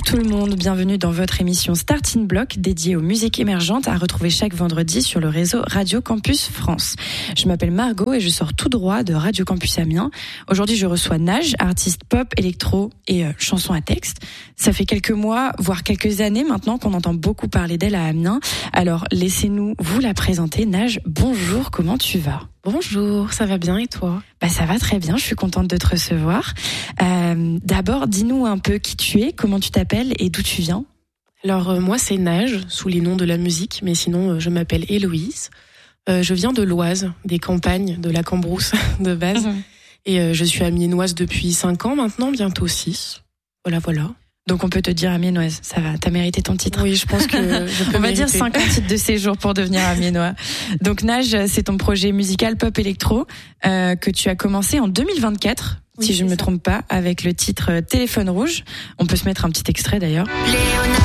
tout le monde, bienvenue dans votre émission Starting Block dédiée aux musiques émergentes à retrouver chaque vendredi sur le réseau Radio Campus France. Je m'appelle Margot et je sors tout droit de Radio Campus Amiens. Aujourd'hui, je reçois Naj, artiste pop, électro et chanson à texte. Ça fait quelques mois, voire quelques années maintenant qu'on entend beaucoup parler d'elle à Amiens. Alors, laissez-nous vous la présenter. Naj, bonjour, comment tu vas ? Bonjour, ça va bien et toi ? Ça va très bien, je suis contente de te recevoir. D'abord, dis-nous un peu qui tu es, comment tu t'appelles et d'où tu viens. Alors moi c'est Naj, sous les noms de la musique, mais sinon je m'appelle Héloïse. Je viens de l'Oise, des campagnes, de la Cambrousse de base. Et je suis amiénoise depuis 5 ans maintenant, bientôt 6. Voilà. Donc on peut te dire amiénoise, ça va, t'as mérité ton titre. Oui, je pense que je peux On va mériter. dire 50 titres de séjour pour devenir amiénois. Donc Naj, c'est ton projet musical pop électro que tu as commencé en 2024, si je ne me trompe pas, avec le titre Téléphone rouge. On peut se mettre un petit extrait d'ailleurs.